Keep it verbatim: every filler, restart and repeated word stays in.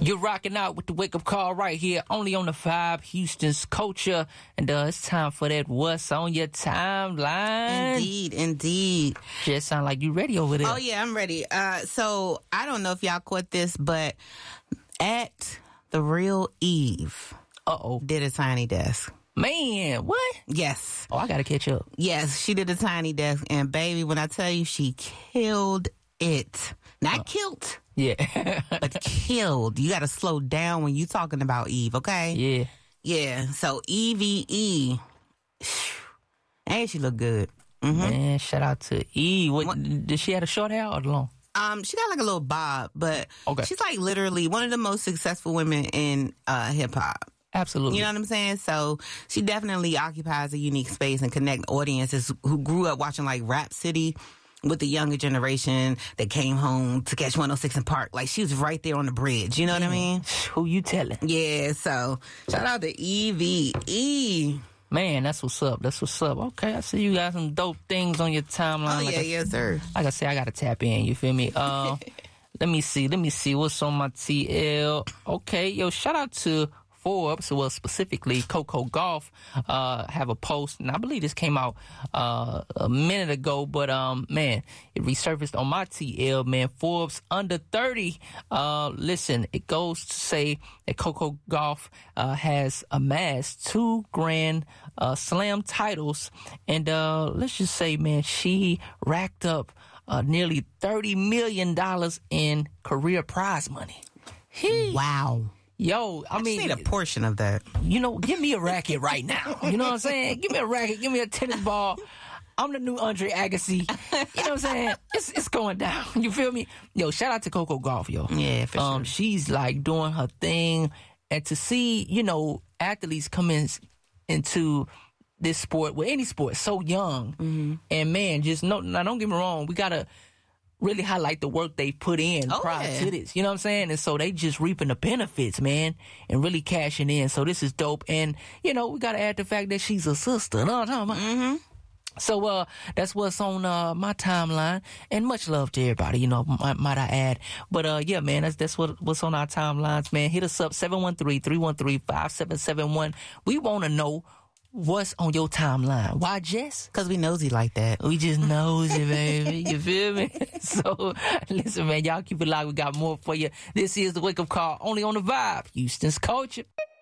You're rocking out with the wake up call right here, only on the Vibe, Houston's Culture. And uh, it's time for that What's on Your Timeline. Indeed, indeed. Just sound like you ready over there. Oh, yeah, I'm ready. Uh, so, I don't know if y'all caught this, but at The Real Eve Uh-oh. did a tiny desk. Man, what? Yes. Oh, I gotta catch up. Yes, she did a tiny desk. And, baby, when I tell you, she killed it. Not uh, killed. Yeah. but killed. You got to slow down when you talking about Eve, okay? Yeah. Yeah. So, E V E. And she look good. Mm-hmm. Man, shout out to E. What, what, did she have a short hair or long? Um, she got like a little bob, but okay. she's like literally one of the most successful women in uh, hip-hop. Absolutely. You know what I'm saying? So she definitely occupies a unique space and connect audiences who grew up watching like Rap City with the younger generation that came home to catch one oh six in Park. Like, she was right there on the bridge. You know what I mean? Who you telling? Yeah, so shout out to E V E. Man, that's what's up. That's what's up. Okay, I see you got some dope things on your timeline. Oh, like yeah, I, yes, sir. Like I say, I got to tap in. You feel me? Uh, let me see. Let me see what's on my T L. Okay, yo, shout out to Forbes, well, specifically Coco Gauff, uh, have a post, and I believe this came out uh, a minute ago, but um, man, it resurfaced on my T L, man. Forbes under thirty. Uh, listen, it goes to say that Coco Gauff uh, has amassed two Grand uh, Slam titles, and uh, let's just say, man, she racked up uh, nearly thirty million dollars in career prize money. He, wow. Yo, I, I mean, need a portion of that. You know, give me a racket right now. You know what I'm saying? Give me a racket. Give me a tennis ball. I'm the new Andre Agassi. You know what I'm saying? It's it's going down. You feel me? Yo, shout out to Coco Gauff, yo. Yeah, for um, sure. She's like doing her thing, and to see, you know, athletes come in into this sport, well, any sport, so young, mm-hmm. and man, just no. Now, don't get me wrong. We gotta really highlight the work they put in oh, prior yeah. to this. You know what I'm saying? And so they just reaping the benefits, man, and really cashing in. So this is dope. And, you know, we got to add the fact that she's a sister. You know what I'm talking about? Mm-hmm. So, uh, that's what's on, uh, my timeline, and much love to everybody, you know, might, might I add. But, uh, yeah, man, that's, that's what, what's on our timelines, man. Hit us up, seven one three, three one three, five seven seven one. We want to know what's on your timeline. Why, Jess? Because we nosy like that. We just nosy, baby. You feel me? So, listen, man, y'all keep it locked. We got more for you. This is the Wake Up Call, only on the Vibe, Houston's Culture.